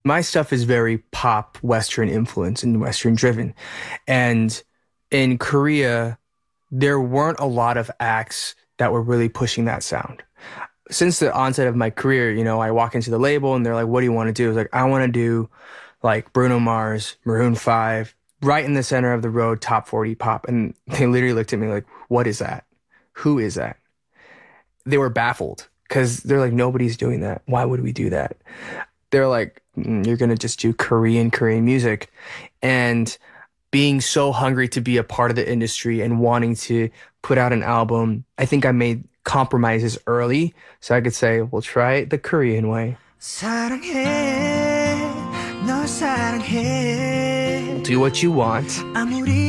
My stuff is very pop, Western influence and Western driven. And in Korea, there weren't a lot of acts that were really pushing that sound. Since the onset of my career, I walk into the label and they're like, what do you want to do? I was like, I want to do like Bruno Mars, Maroon 5, right in the center of the road, top 40 pop. And they literally looked at me like, what is that? Who is that? They were baffled because they're like, nobody's doing that. Why would we do that? They're like, you're going to just do Korean music. And being so hungry to be a part of the industry and wanting to put out an album, I think I made compromises early so I could say, we'll try it the Korean way. 사랑해, 널 사랑해. Do what you want.